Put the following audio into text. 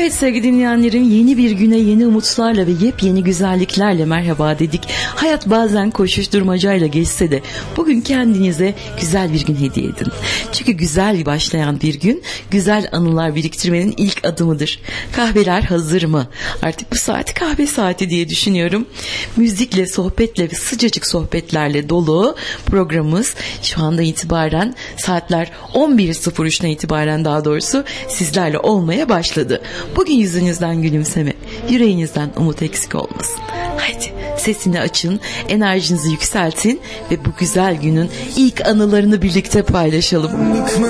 Evet sevgili dinleyenlerim, yeni bir güne yeni umutlarla ve yepyeni güzelliklerle merhaba dedik. Hayat bazen koşuşturmacayla geçse de bugün kendinize güzel bir gün hediye edin. Çünkü güzel başlayan bir gün güzel anılar biriktirmenin ilk adımıdır. Kahveler hazır mı? Artık bu saati kahve saati diye düşünüyorum. Müzikle, sohbetle ve sıcacık sohbetlerle dolu programımız şu anda itibaren saatler 11.03'ten itibaren daha doğrusu sizlerle olmaya başladı. Bugün yüzünüzden gülümseme, yüreğinizden umut eksik olmasın. Haydi sesini açın, enerjinizi yükseltin ve bu güzel günün ilk anılarını birlikte paylaşalım.